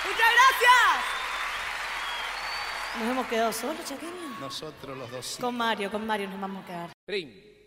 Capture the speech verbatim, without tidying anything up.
¡Muchas gracias! ¿Nos hemos quedado solos, Chaqueño? Nosotros los dos. Sí. Con Mario, con Mario nos vamos a quedar. Trin.